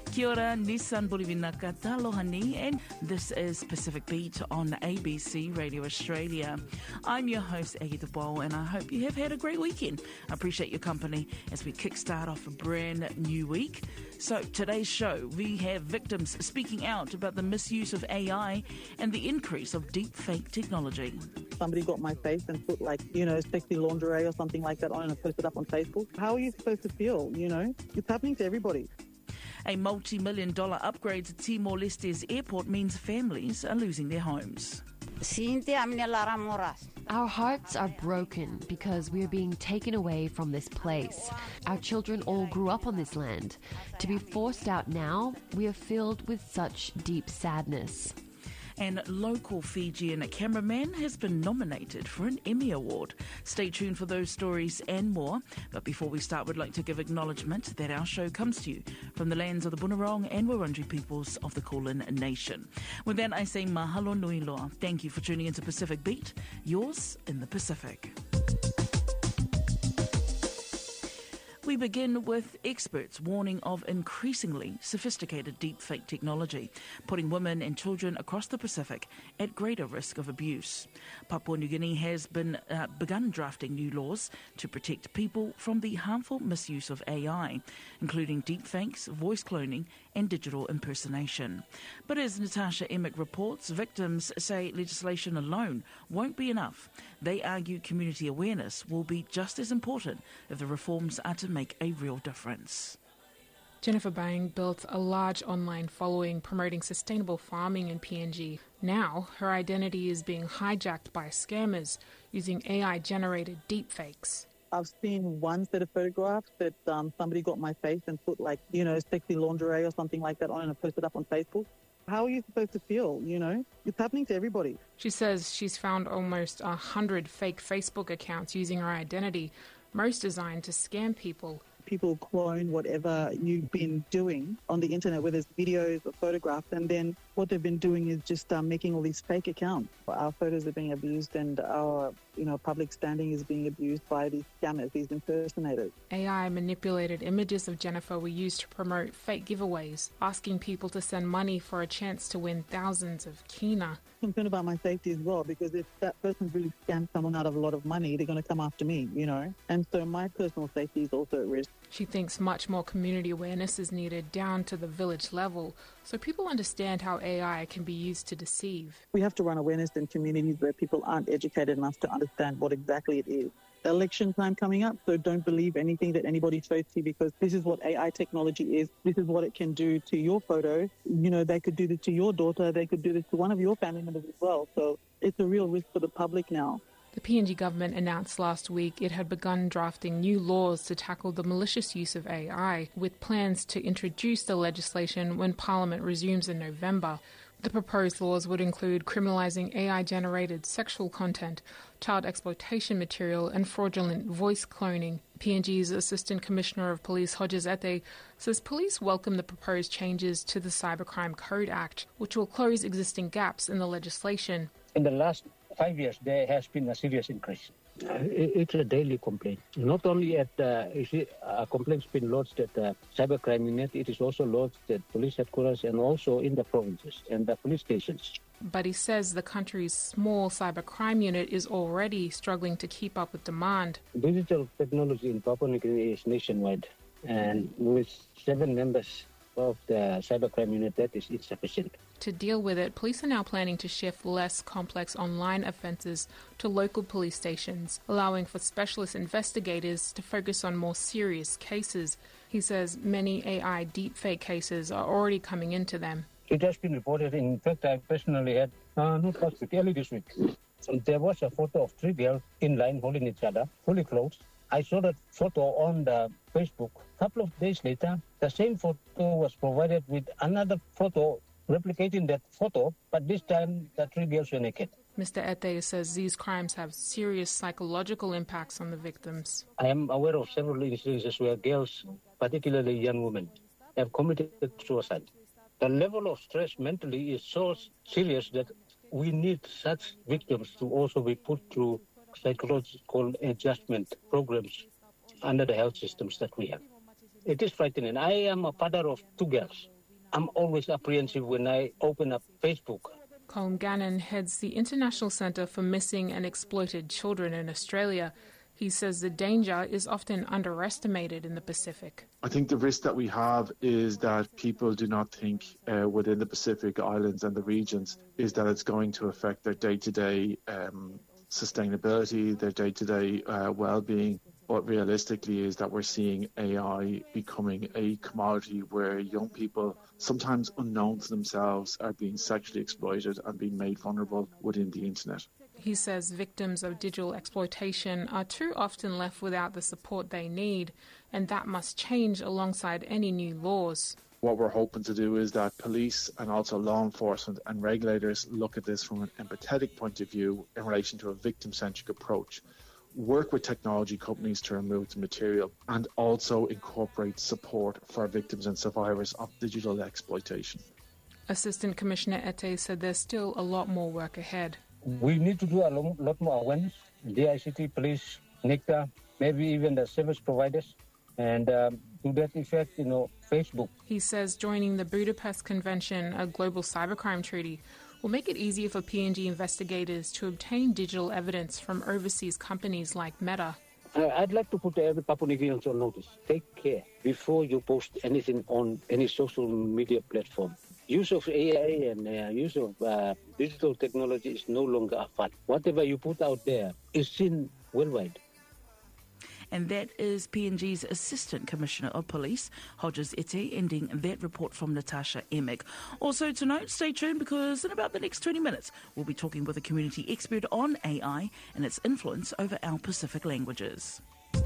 Kia ora, Nissan Bolivinaka Talohani, and this is Pacific Beat on ABC Radio Australia. I'm your host, Aggie Bowl, and I hope you have had a great weekend. I appreciate your company as we kickstart off a brand new week. So today's show, we have victims speaking out about the misuse of AI and the increase of deep fake technology. Somebody got my face and put sexy lingerie or something like that on and posted up on Facebook. How are you supposed to feel, It's happening to everybody. A multi-million-dollar upgrade to Timor-Leste's airport means families are losing their homes. Our hearts are broken because we are being taken away from this place. Our children all grew up on this land. To be forced out now, we are filled with such deep sadness. And local Fijian cameraman has been nominated for an Emmy Award. Stay tuned for those stories and more. But before we start, we'd like to give acknowledgement that our show comes to you from the lands of the Bunurong and Wurundjeri peoples of the Kulin Nation. With that, I say mahalo nui loa. Thank you for tuning into Pacific Beat, yours in the Pacific. We begin with experts warning of increasingly sophisticated deepfake technology, putting women and children across the Pacific at greater risk of abuse. Papua New Guinea has begun drafting new laws to protect people from the harmful misuse of AI, including deepfakes, voice cloning, and digital impersonation. But as Natasha Emick reports, victims say legislation alone won't be enough. They argue community awareness will be just as important if the reforms are to make a real difference. Jennifer Bang built a large online following promoting sustainable farming in PNG. Now, her identity is being hijacked by scammers using AI-generated deepfakes. I've seen one set of photographs that somebody got my face and put sexy lingerie or something like that on and posted up on Facebook. How are you supposed to feel, It's happening to everybody. She says she's found almost 100 fake Facebook accounts using her identity, most designed to scam people. People clone whatever you've been doing on the internet, whether it's videos or photographs, and then what they've been doing is just making all these fake accounts. Our photos are being abused and our public standing is being abused by these scammers, these impersonators. AI-manipulated images of Jennifer were used to promote fake giveaways, asking people to send money for a chance to win thousands of kina. I'm concerned about my safety as well, because if that person really scams someone out of a lot of money, they're going to come after me, And so my personal safety is also at risk. She thinks much more community awareness is needed down to the village level so people understand how AI can be used to deceive. We have to run awareness in communities where people aren't educated enough to understand what exactly it is. Election time coming up, so don't believe anything that anybody shows to you, because this is what AI technology is. This is what it can do to your photo. They could do this to your daughter. They could do this to one of your family members as well. So it's a real risk for the public now. The PNG government announced last week it had begun drafting new laws to tackle the malicious use of AI, with plans to introduce the legislation when Parliament resumes in November. The proposed laws would include criminalising AI-generated sexual content, child exploitation material and fraudulent voice cloning. PNG's Assistant Commissioner of Police, Hodges Ete, says police welcome the proposed changes to the Cybercrime Code Act, which will close existing gaps in the legislation. In the last 5 years, there has been a serious increase. It's a daily complaint. Not only at complaints been lodged at the cybercrime unit, it is also lodged at police headquarters and also in the provinces and the police stations. But he says the country's small cybercrime unit is already struggling to keep up with demand. Digital technology in Papua New Guinea is nationwide, and with 7 members of the cybercrime unit, that is insufficient. To deal with it, police are now planning to shift less complex online offences to local police stations, allowing for specialist investigators to focus on more serious cases. He says many AI deepfake cases are already coming into them. It has been reported. In fact, I personally had, not last week, early this week, there was a photo of 3 girls in line holding each other, fully clothed. I saw that photo on the Facebook. A couple of days later, the same photo was provided with another photo replicating that photo, but this time the 3 girls were naked. Mr. Ete says these crimes have serious psychological impacts on the victims. I am aware of several instances where girls, particularly young women, have committed suicide. The level of stress mentally is so serious that we need such victims to also be put through psychological adjustment programs under the health systems that we have. It is frightening. I am a father of 2 girls. I'm always apprehensive when I open up Facebook. Colm Gannon heads the International Centre for Missing and Exploited Children in Australia. He says the danger is often underestimated in the Pacific. I think the risk that we have is that people do not think within the Pacific Islands and the regions is that it's going to affect their day-to-day sustainability, their day-to-day well-being. But realistically is that we're seeing AI becoming a commodity where young people, sometimes unknown to themselves, are being sexually exploited and being made vulnerable within the internet. He says victims of digital exploitation are too often left without the support they need, and that must change alongside any new laws. What we're hoping to do is that police and also law enforcement and regulators look at this from an empathetic point of view in relation to a victim-centric approach, work with technology companies to remove the material, and also incorporate support for victims and survivors of digital exploitation. Assistant Commissioner Ete said there's still a lot more work ahead. We need to do a lot more awareness. DICT, police, NICTA, maybe even the service providers. And to that effect, Facebook. He says joining the Budapest Convention, a global cybercrime treaty, will make it easier for PNG investigators to obtain digital evidence from overseas companies like Meta. I'd like to put every Papua New Guinean on notice. Take care before you post anything on any social media platform. Use of AI and use of digital technology is no longer a fad. Whatever you put out there is seen worldwide. And that is PNG's Assistant Commissioner of Police, Hodges Ete, ending that report from Natasha Emick. Also to note, stay tuned because in about the next 20 minutes, we'll be talking with a community expert on AI and its influence over our Pacific languages.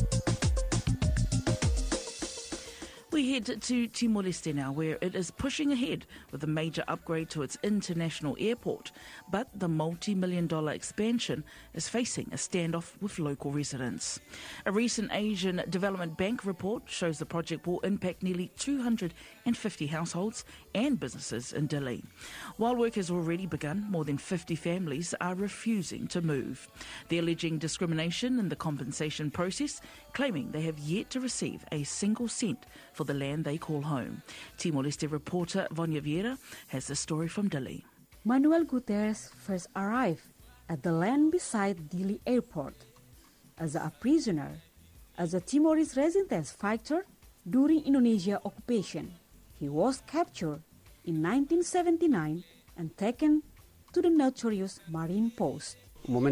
We head to Timor-Leste now, where it is pushing ahead with a major upgrade to its international airport. But the multi-million-dollar expansion is facing a standoff with local residents. A recent Asian Development Bank report shows the project will impact nearly 250 households and businesses in Dili. While work has already begun, more than 50 families are refusing to move. They're alleging discrimination in the compensation process, claiming they have yet to receive a single cent for the land they call home. Timor-Leste reporter Vanya Vieira has the story from Dili. Manuel Guterres first arrived at the land beside Dili Airport as a prisoner, as a Timorese resistance fighter during Indonesia occupation. He was captured in 1979 and taken to the notorious Marine Post. When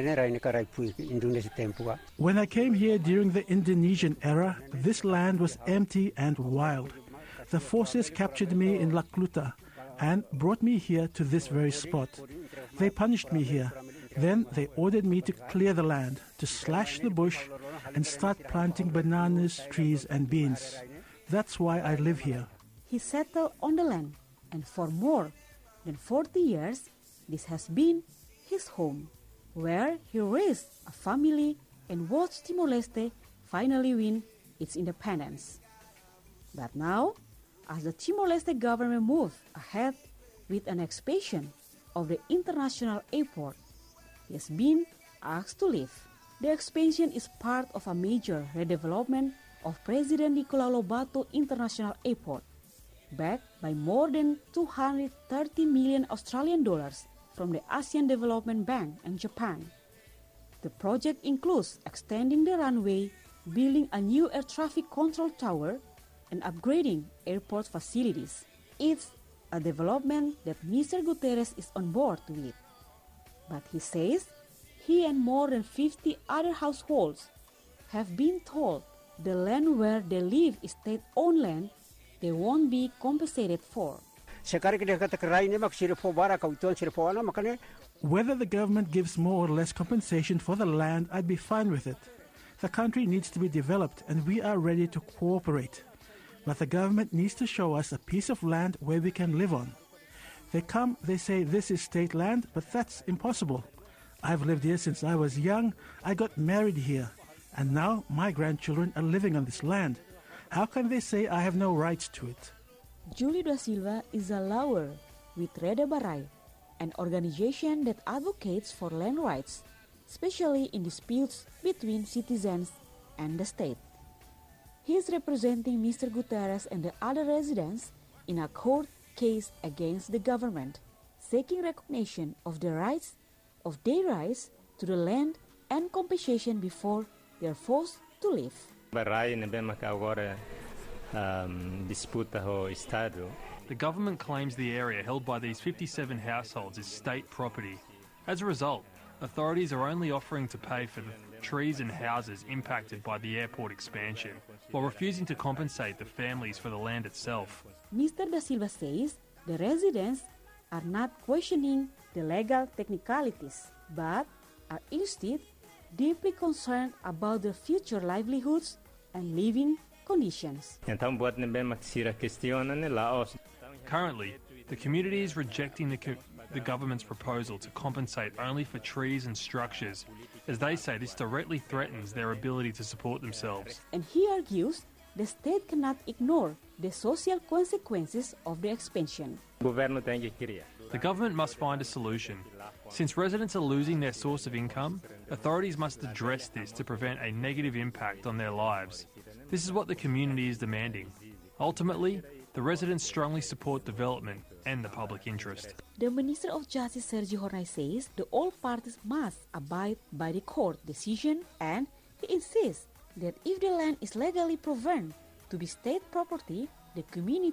I came here during the Indonesian era, this land was empty and wild. The forces captured me in Lakluta and brought me here to this very spot. They punished me here. Then they ordered me to clear the land, to slash the bush and start planting bananas, trees and beans. That's why I live here. He settled on the land, and for more than 40 years, this has been his home, where he raised a family and watched Timor-Leste finally win its independence. But now, as the Timor-Leste government moves ahead with an expansion of the international airport, he has been asked to leave. The expansion is part of a major redevelopment of President Nicolau Lobato International Airport, backed by more than 230 million Australian dollars from the Asian Development Bank and Japan. The project includes extending the runway, building a new air traffic control tower, and upgrading airport facilities. It's a development that Mr. Guterres is on board with. But he says he and more than 50 other households have been told the land where they live is state-owned land they won't be compensated for. Whether the government gives more or less compensation for the land, I'd be fine with it. The country needs to be developed and we are ready to cooperate. But the government needs to show us a piece of land where we can live on. They come, they say this is state land, but that's impossible. I've lived here since I was young, I got married here, and now my grandchildren are living on this land. How can they say I have no rights to it? Julio da Silva is a lawyer with Reda Barai, an organization that advocates for land rights, especially in disputes between citizens and the state. He is representing Mr. Guterres and the other residents in a court case against the government, seeking recognition of their rights to the land and compensation before they are forced to leave. The government claims the area held by these 57 households is state property. As a result, authorities are only offering to pay for the trees and houses impacted by the airport expansion, while refusing to compensate the families for the land itself. Mr. Da Silva says the residents are not questioning the legal technicalities, but are instead deeply concerned about their future livelihoods and living conditions. Currently, the community is rejecting the government's proposal to compensate only for trees and structures, as they say this directly threatens their ability to support themselves. And he argues the state cannot ignore the social consequences of the expansion. The government must find a solution. Since residents are losing their source of income, authorities must address this to prevent a negative impact on their lives. This is what the community is demanding. Ultimately, the residents strongly support development and the public interest. The Minister of Justice, Sergio Hornay, says that all parties must abide by the court decision, and he insists that if the land is legally proven to be state property, the community